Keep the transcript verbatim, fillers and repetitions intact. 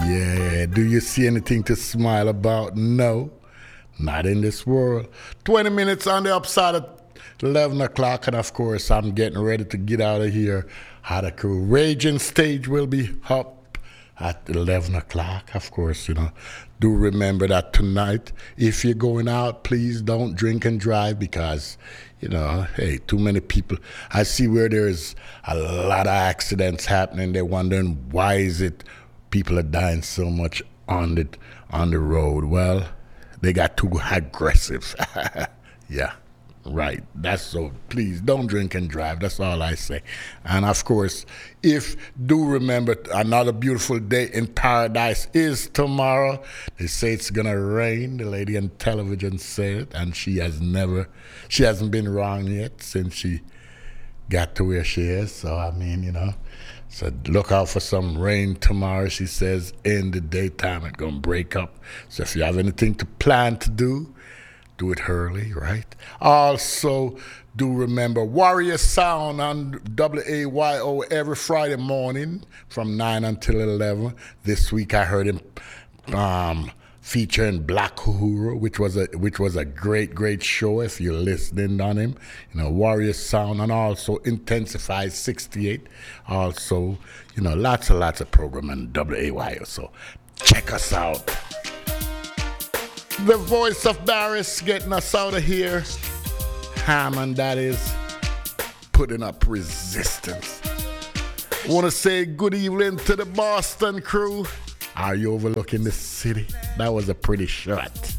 Yeah, do you see anything to smile about? No, not in this world. twenty minutes on the upside of eleven o'clock, and of course, I'm getting ready to get out of here. How the crew Raging Stage will be up at eleven o'clock, of course, you know. Do remember that tonight, if you're going out, please don't drink and drive because, you know, hey, too many people. I see where there's a lot of accidents happening. They're wondering why is it people are dying so much on the, on the road. Well, they got too aggressive. Yeah. Right. That's so. Please don't drink and drive. That's all I say. And of course, if do remember, another beautiful day in paradise is tomorrow. They say it's gonna rain. The lady on television said it, and she has never, she hasn't been wrong yet since she got to where she is. So I mean, you know, so look out for some rain tomorrow. She says in the daytime it's gonna break up. So if you have anything to plan to do, do it early, right? Also, do remember Warrior Sound on W A Y O every Friday morning from nine until eleven. This week I heard him um, featuring Black Uhuru, which was a which was a great, great show if you're listening on him. You know, Warrior Sound, and also Intensify sixty-eight. Also, you know, lots and lots of program on W A Y O. So check us out. The voice of Barris getting us out of here. Hammond, that is, putting up resistance. Want to say good evening to the Boston crew. Are you overlooking the city? That was a pretty shot.